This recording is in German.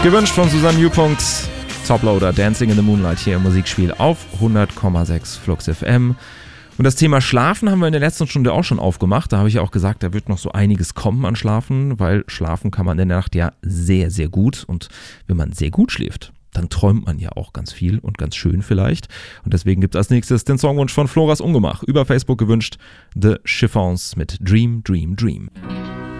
Gewünscht von Susanne Newpunkt, Toploader, Dancing in the Moonlight hier im Musikspiel auf 100,6 Flux FM. Und das Thema Schlafen haben wir in der letzten Stunde auch schon aufgemacht. Da habe ich ja auch gesagt, da wird noch so einiges kommen an Schlafen, weil schlafen kann man in der Nacht ja sehr, sehr gut. Und wenn man sehr gut schläft, dann träumt man ja auch ganz viel und ganz schön vielleicht. Und deswegen gibt es als nächstes den Songwunsch von Floras Ungemach. Über Facebook gewünscht, The Chiffons mit Dream, Dream, Dream.